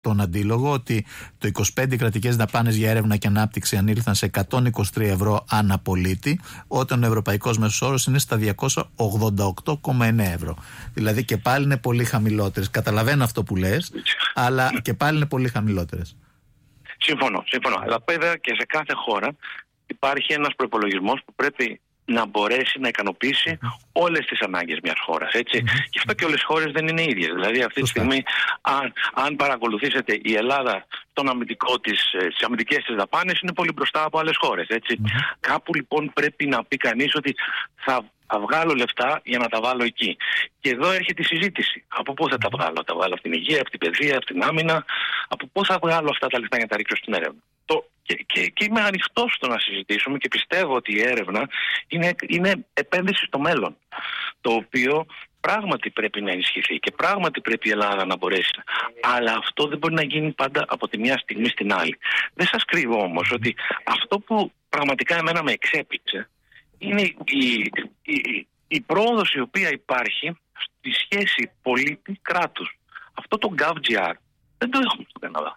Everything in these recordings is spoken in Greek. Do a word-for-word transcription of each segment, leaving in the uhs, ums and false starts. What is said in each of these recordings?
τον αντίλογο ότι το είκοσι πέντε κρατικές δαπάνες για έρευνα και ανάπτυξη ανήλθαν σε εκατόν είκοσι τρία ευρώ ανά πολίτη, όταν ο ευρωπαϊκός μέσος όρος είναι στα διακόσια ογδόντα οκτώ κόμμα εννέα ευρώ. Δηλαδή και πάλι είναι πολύ χαμηλότερες. Καταλαβαίνω αυτό που λες, αλλά και πάλι είναι πολύ χαμηλότερες. Συμφωνώ, συμφωνώ. Αλλά βέβαια και σε κάθε χώρα υπάρχει ένας προϋπολογισμός που πρέπει να μπορέσει να ικανοποιήσει όλες τις ανάγκες μιας χώρας. Έτσι. Mm-hmm. Γι' αυτό και όλες οι χώρες δεν είναι ίδιες. Δηλαδή αυτή τη στιγμή, αν, αν παρακολουθήσετε, η Ελλάδα στον αμυντικό της, στις αμυντικές της δαπάνες είναι πολύ μπροστά από άλλες χώρες. Έτσι. Mm-hmm. Κάπου λοιπόν πρέπει να πει κανείς ότι θα, θα βγάλω λεφτά για να τα βάλω εκεί. Και εδώ έρχεται η συζήτηση. Από πού θα τα βγάλω? Θα τα βγάλω από την υγεία, από την παιδεία, από την άμυνα? Από πού θα βγάλω αυτά τα λεφτά για να τα ρίξω στην έρευνα? Το, και, και, και είμαι ανοιχτός στο να συζητήσουμε και πιστεύω ότι η έρευνα είναι, είναι επένδυση στο μέλλον, το οποίο πράγματι πρέπει να ενισχυθεί και πράγματι πρέπει η Ελλάδα να μπορέσει. Αλλά αυτό δεν μπορεί να γίνει πάντα από τη μια στιγμή στην άλλη. Δεν σας κρύβω όμως ότι αυτό που πραγματικά εμένα με εξέπληξε είναι η, η, η, η πρόοδος η οποία υπάρχει στη σχέση πολίτη-κράτους. Αυτό το GovGR δεν το έχουμε στον Καναδά.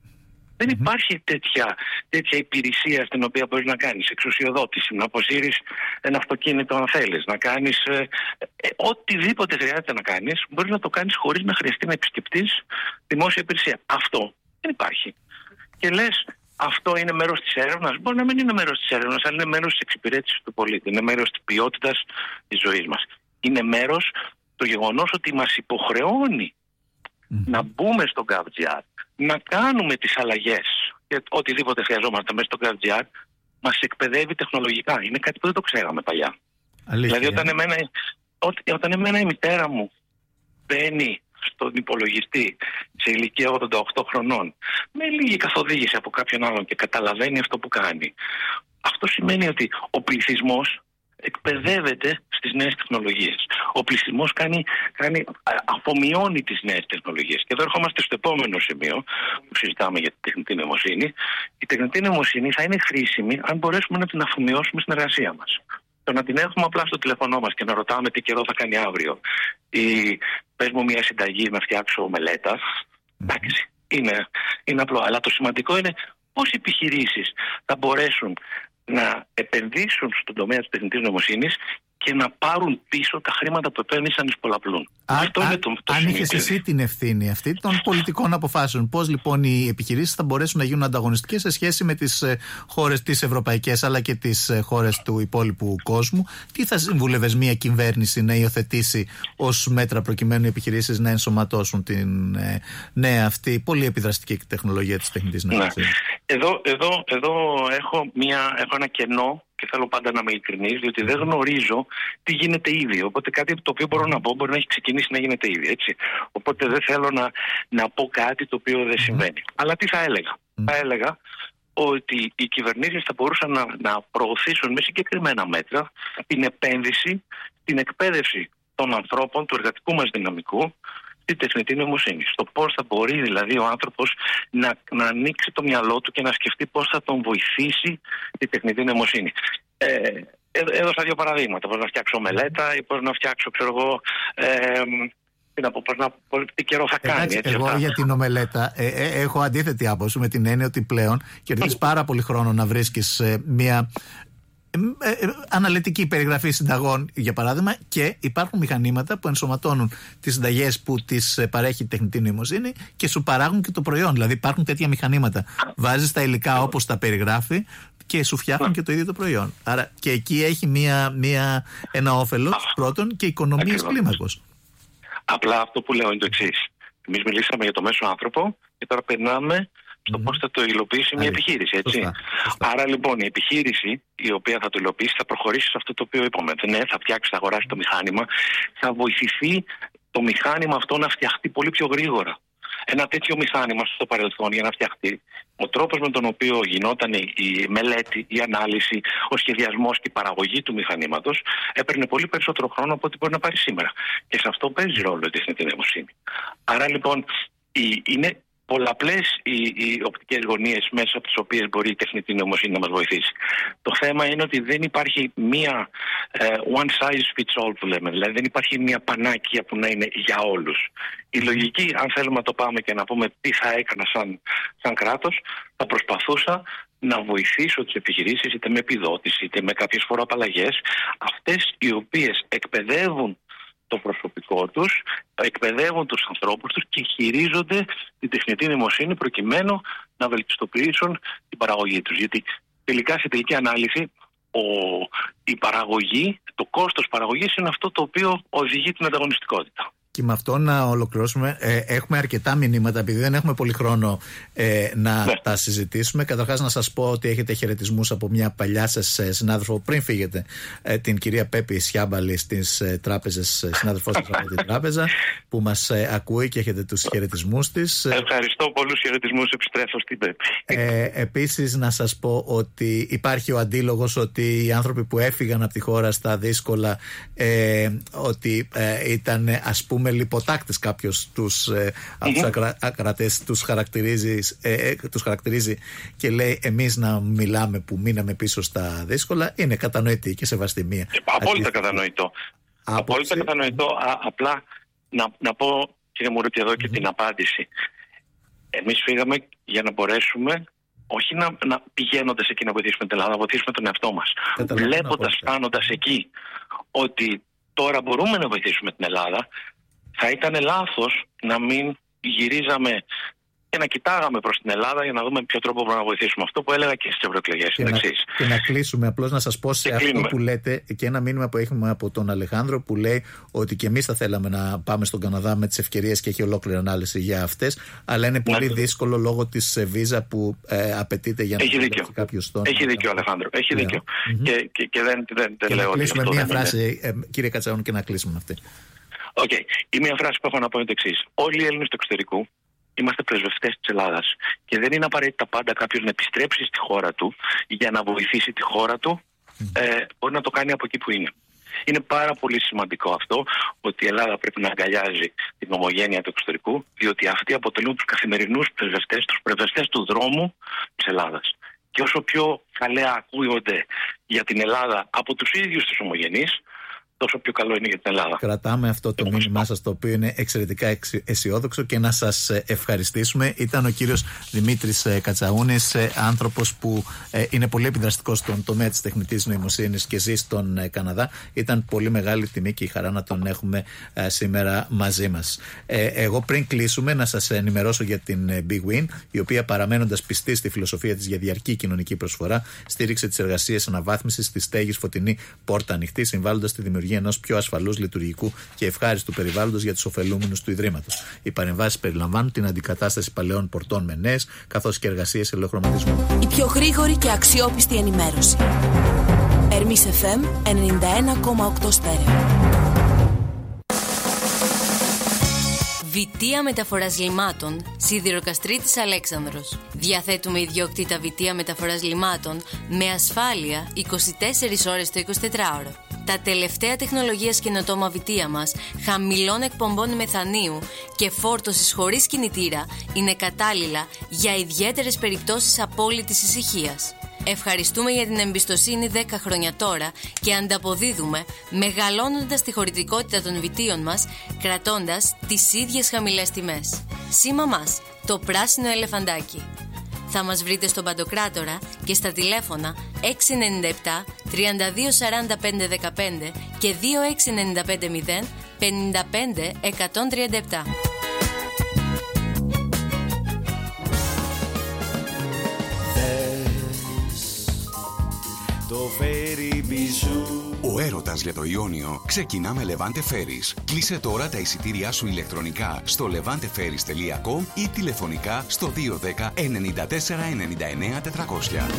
Δεν υπάρχει τέτοια, τέτοια υπηρεσία στην οποία μπορείς να κάνεις εξουσιοδότηση, να αποσύρεις ένα αυτοκίνητο αν θέλεις, να κάνεις ε, ε, οτιδήποτε χρειάζεται να κάνεις, μπορείς να το κάνεις χωρίς να χρειαστεί να επισκεφτείς δημόσια υπηρεσία. Αυτό δεν υπάρχει. Και λες, αυτό είναι μέρος της έρευνας? Μπορεί να μην είναι μέρος της έρευνας, αλλά είναι μέρος της εξυπηρέτησης του πολίτη, είναι μέρος της ποιότητας της ζωής μας. Είναι μέρος το γεγονός ότι μας υποχρεώνει mm-hmm. να μπούμε στο GovGR, να κάνουμε τις αλλαγές και οτιδήποτε χρειαζόμαστε μέσα στο GovGR, μας εκπαιδεύει τεχνολογικά. Είναι κάτι που δεν το ξέραμε παλιά. Αλήθεια. Δηλαδή όταν εμένα, ό, όταν εμένα η μητέρα μου μπαίνει στον υπολογιστή σε ηλικία ογδόντα οκτώ χρονών με λίγη καθοδήγηση από κάποιον άλλον και καταλαβαίνει αυτό που κάνει, αυτό σημαίνει ότι ο πληθυσμός εκπαιδεύεται στις νέες τεχνολογίες. Ο πληθυσμός κάνει, κάνει, αφομοιώνει τις νέες τεχνολογίες. Και εδώ ερχόμαστε στο επόμενο σημείο που συζητάμε για τη τεχνητή νοημοσύνη. Η τεχνητή νοημοσύνη θα είναι χρήσιμη αν μπορέσουμε να την αφομοιώσουμε στην εργασία μας. Το να την έχουμε απλά στο τηλέφωνό μας και να ρωτάμε τι καιρό θα κάνει αύριο ή πες μου μια συνταγή να φτιάξω μελέτα, εντάξει, είναι, είναι απλό. Αλλά το σημαντικό είναι πώς οι επιχειρήσεις θα μπορέσουν να επενδύσουν στον τομέα της τεχνητής νοημοσύνης και να πάρουν πίσω τα χρήματα που επένδυσαν εις πολλαπλούν. Α, Αυτό α, είναι το, το αν είχες εσύ την ευθύνη αυτή των πολιτικών αποφάσεων, πώς λοιπόν οι επιχειρήσεις θα μπορέσουν να γίνουν ανταγωνιστικές σε σχέση με τις ε, χώρες τις ευρωπαϊκές αλλά και τις ε, χώρες του υπόλοιπου κόσμου? Τι θα συμβούλευες μια κυβέρνηση να υιοθετήσει ως μέτρα προκειμένου οι επιχειρήσεις να ενσωματώσουν την ε, νέα αυτή πολύ επιδραστική τεχνολογία της τεχνητής νοημοσύνης? Ναι. Εδώ, εδώ, εδώ έχω, μια, έχω ένα κενό και θέλω πάντα να είμαι ειλικρινής, διότι δεν γνωρίζω τι γίνεται ήδη. Οπότε κάτι το οποίο μπορώ να πω μπορεί να έχει ξεκινήσει να γίνεται ήδη. Έτσι. Οπότε δεν θέλω να, να πω κάτι το οποίο δεν συμβαίνει. Mm. Αλλά τι θα έλεγα? Mm. Θα έλεγα ότι οι κυβερνήσεις θα μπορούσαν να, να προωθήσουν με συγκεκριμένα μέτρα την επένδυση, την εκπαίδευση των ανθρώπων, του εργατικού μας δυναμικού, τη τεχνητή νοημοσύνη. Στο πώς θα μπορεί δηλαδή ο άνθρωπος να, να ανοίξει το μυαλό του και να σκεφτεί πώς θα τον βοηθήσει η τεχνητή νοημοσύνη. Ε, έδωσα δύο παραδείγματα. Πώς να φτιάξω μελέτα ή πώς να φτιάξω, ξέρω εγώ, ε, τι, να πω, πώς να, πώς, τι καιρό θα κάνει. Εντάξει, έτσι, εγώ αυτά. Για την ομελέτα ε, ε, έχω αντίθετη άποψη με την έννοια ότι πλέον κερδίζεις πάρα πολύ χρόνο να βρίσκεις ε, μια Ε, ε, αναλυτική περιγραφή συνταγών, για παράδειγμα, και υπάρχουν μηχανήματα που ενσωματώνουν τις συνταγές που τις ε, παρέχει η τεχνητή νοημοσύνη και σου παράγουν και το προϊόν. Δηλαδή υπάρχουν τέτοια μηχανήματα. Βάζεις τα υλικά όπως τα περιγράφει και σου φτιάχνουν και το ίδιο το προϊόν. Άρα και εκεί έχει μία, μία, ένα όφελος πρώτον και οικονομίες κλίμακος. Απλά αυτό που λέω είναι το εξής. Εμείς μιλήσαμε για το μέσο άνθρωπο και τώρα περνάμε στο mm-hmm. πώς θα το υλοποιήσει μια επιχείρηση, έτσι. Σωστά, σωστά. Άρα λοιπόν η επιχείρηση η οποία θα το υλοποιήσει θα προχωρήσει σε αυτό το οποίο είπαμε. Ναι, θα φτιάξει, θα αγοράσει το μηχάνημα, θα βοηθηθεί το μηχάνημα αυτό να φτιαχτεί πολύ πιο γρήγορα. Ένα τέτοιο μηχάνημα στο παρελθόν για να φτιαχτεί, ο τρόπος με τον οποίο γινόταν η μελέτη, η ανάλυση, ο σχεδιασμός και η παραγωγή του μηχανήματος έπαιρνε πολύ περισσότερο χρόνο από ό,τι μπορεί να πάρει σήμερα. Και σε αυτό παίζει ρόλο η τεχνητή νοημοσύνη. Άρα λοιπόν η, είναι πολλαπλές οι, οι οπτικές γωνίες μέσα από τις οποίες μπορεί η τεχνητή νοημοσύνη να μας βοηθήσει. Το θέμα είναι ότι δεν υπάρχει μία ε, one size fits all που λέμε, δηλαδή δεν υπάρχει μία πανάκια που να είναι για όλους. Η λογική, αν θέλουμε να το πάμε και να πούμε τι θα έκανα σαν, σαν κράτος, θα προσπαθούσα να βοηθήσω τις επιχειρήσεις είτε με επιδότηση είτε με κάποιες φοροαπαλλαγές, αυτές οι οποίες εκπαιδεύουν το προσωπικό τους, εκπαιδεύουν τους ανθρώπους τους και χειρίζονται την τεχνητή νοημοσύνη προκειμένου να βελτιστοποιήσουν την παραγωγή τους. Γιατί τελικά σε τελική ανάλυση ο, η παραγωγή, το κόστος παραγωγής είναι αυτό το οποίο οδηγεί την ανταγωνιστικότητα. Και με αυτό να ολοκληρώσουμε. Ε, έχουμε αρκετά μηνύματα, επειδή δεν έχουμε πολύ χρόνο ε, να ναι. τα συζητήσουμε. Καταρχάς, να σας πω ότι έχετε χαιρετισμούς από μια παλιά σας συνάδελφο πριν φύγετε, ε, την κυρία Πέπη Σιάμπαλη στις ε, τράπεζες, συνάδελφός σας από την τράπεζα, που μας ε, ακούει και έχετε τους χαιρετισμούς της. Ευχαριστώ, πολλούς χαιρετισμούς, επιστρέφω στην Πέπη. Ε, επίσης, να σας πω ότι υπάρχει ο αντίλογος ότι οι άνθρωποι που έφυγαν από τη χώρα στα δύσκολα, ε, ότι ε, ήταν, ας πούμε, με λιποτάκτες κάποιος τους, ε, από τους ακρα, ακρατές τους χαρακτηρίζει, ε, τους χαρακτηρίζει και λέει εμείς να μιλάμε που μείναμε πίσω στα δύσκολα, είναι κατανοητή και σεβαστή μία. Απόλυτα κατανοητό. Άποψη... Απόλυτα κατανοητό. Α, απλά να, να πω, κύριε Μουρούτη, εδώ και mm-hmm. την απάντηση. Εμείς φύγαμε για να μπορέσουμε όχι να, να πηγαίνοντας εκεί να βοηθήσουμε την Ελλάδα, να βοηθήσουμε τον εαυτό μας. Βλέποντας, φτάνοντας εκεί ότι τώρα μπορούμε να βοηθήσουμε την Ελλάδα, θα ήταν λάθος να μην γυρίζαμε και να κοιτάγαμε προς την Ελλάδα για να δούμε με ποιο τρόπο μπορούμε να βοηθήσουμε. Αυτό που έλεγα και στις ευρωεκλογές. Και, να, και να κλείσουμε, απλώς να σας πω σε και αυτό κλείνουμε. Που λέτε και ένα μήνυμα που έχουμε από τον Αλεχάνδρο που λέει ότι και εμείς θα θέλαμε να πάμε στον Καναδά με τις ευκαιρίες και έχει ολόκληρη ανάλυση για αυτές, αλλά είναι πολύ ναι. δύσκολο λόγω της βίζα που ε, απαιτείται για να έχει κάποιο στον. Έχει δίκιο, Αλεχάνδρο. Έχει yeah. δίκιο. Mm-hmm. Και, και, και δεν, δεν, δεν και λέω. Να κλείσουμε ότι μία αυτό φράση, ε, κύριε Κατσαούνη, και να κλείσουμε αυτή. Οκ. Okay. Η μία φράση που έχω να πω είναι το εξής. Όλοι οι Έλληνες του εξωτερικού είμαστε πρεσβευτές της Ελλάδας. Και δεν είναι απαραίτητα πάντα κάποιος να επιστρέψει στη χώρα του για να βοηθήσει τη χώρα του. Mm. Ε, μπορεί να το κάνει από εκεί που είναι. Είναι πάρα πολύ σημαντικό αυτό, ότι η Ελλάδα πρέπει να αγκαλιάζει την ομογένεια του εξωτερικού, διότι αυτοί αποτελούν τους καθημερινούς πρεσβευτές, τους πρεσβευτές του δρόμου της Ελλάδας. Και όσο πιο καλέα ακούγονται για την Ελλάδα από τους ίδιους τους ομογενείς, τόσο πιο καλό είναι για την Ελλάδα. Κρατάμε αυτό το μήνυμά σας, το οποίο είναι εξαιρετικά αισιόδοξο, και να σας ευχαριστήσουμε. Ήταν ο κύριος Δημήτρης Κατσαούνης, άνθρωπος που είναι πολύ επιδραστικός στον τομέα της τεχνητής νοημοσύνης και ζει στον Καναδά. Ήταν πολύ μεγάλη τιμή και η χαρά να τον έχουμε σήμερα μαζί μας. Εγώ πριν κλείσουμε να σας ενημερώσω για την Big Win, η οποία, παραμένοντας πιστή στη φιλοσοφία της για διαρκή κοινωνική προσφορά, στήριξε τις εργασίες αναβάθμισης της στέγης Φωτεινή Πόρτα Ανοιχτή, συμβάλλοντας στη δημιουργία ενός πιο ασφαλούς, λειτουργικού και ευχάριστου περιβάλλοντος για τους ωφελούμενους του Ιδρύματος. Οι παρεμβάσεις περιλαμβάνουν την αντικατάσταση παλαιών πορτών με νέες, καθώς και εργασίες ελαιοχρωματισμού. Η πιο γρήγορη και αξιόπιστη ενημέρωση. Ερμής εφ εμ ενενήντα ένα κόμμα οκτώ Στέρεο. Βιτία Μεταφοράς Λιμάτων, Σιδηροκαστρίτης Αλέξανδρος. Διαθέτουμε ιδιόκτητα βιτία μεταφοράς λιμάτων με ασφάλεια είκοσι τέσσερις ώρες το εικοσιτετράωρο. Τα τελευταία τεχνολογίας καινοτόμα βιτία μας, χαμηλών εκπομπών μεθανίου και φόρτωσης χωρίς κινητήρα, είναι κατάλληλα για ιδιαίτερες περιπτώσεις απόλυτης ησυχίας. Ευχαριστούμε για την εμπιστοσύνη δέκα χρόνια τώρα και ανταποδίδουμε μεγαλώνοντας τη χωρητικότητα των βιτίων μας, κρατώντας τις ίδιες χαμηλές τιμές. Σήμα μας, το πράσινο ελεφαντάκι. Θα μας βρείτε στον Παντοκράτορα και στα τηλέφωνα έξι εννιά επτά τριάντα δύο σαράντα πέντε δεκαπέντε και δύο έξι εννιά πέντε μηδέν πενήντα πέντε εκατόν τριάντα επτά. Ο έρωτας για το Ιόνιο ξεκινά με Levante Ferries. Κλείσε τώρα τα εισιτήριά σου ηλεκτρονικά στο λεβάντε φέρις τελεία κομ ή τηλεφωνικά στο δύο ένα μηδέν ενενήντα τέσσερα ενενήντα εννέα τετρακόσια.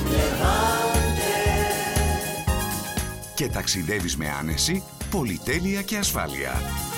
Και ταξιδεύεις με άνεση, πολυτέλεια και ασφάλεια.